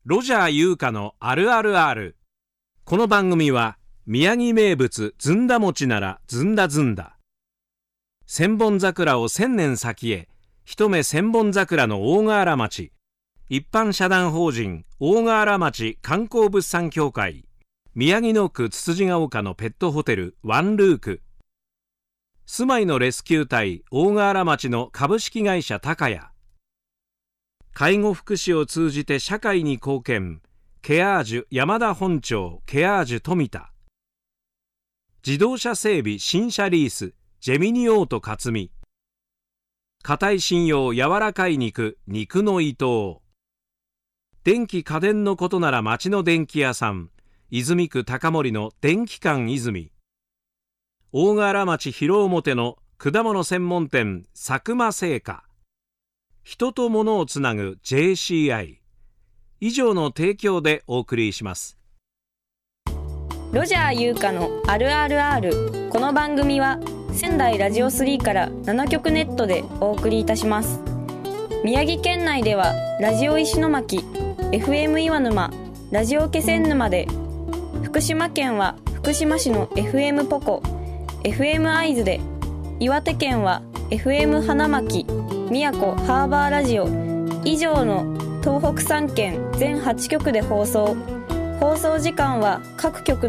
ロジャー優香のあるある R。この番組は宮城名物ずんだ餅ならずんだずんだ。千本桜を千年先へ、一目千本桜の大河原町。一般社団法人大河原町観光物産協会。宮城野区つつじが丘のペットホテルワンルーク。住まいのレスキュー隊大河原町の株式会社高谷。介護福祉を通じて社会に貢献、ケアージュ山田本町ケアージュ富田。自動車整備新車リースジェミニオート克美。硬い信用柔らかい肉肉の伊藤。電気家電のことなら町の電気屋さん泉区高森の電気館泉。大河原町広表の果物専門店佐久間製菓。人と物をつなぐ JCI 以上の提供でお送りします。 ロジャー優香のあるある R。 この番組は仙台ラジオ3から7局ネットでお送りいたします。宮城県内ではラジオ石巻、 FM 岩沼、ラジオ気仙沼で、福島県は福島市の FM ポコ、 FM 会津で、岩手県は FM 花巻、宮古ハーバーラジオ以上の東北3県全8局で放送時間は各局